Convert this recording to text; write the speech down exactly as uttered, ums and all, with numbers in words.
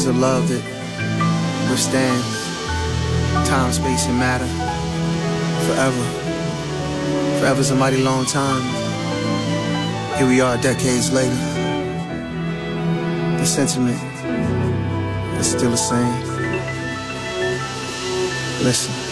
is a love that withstands time, space, and matter forever. Forever's a mighty long time. Here we are decades later. The sentiment is still the same. Listen.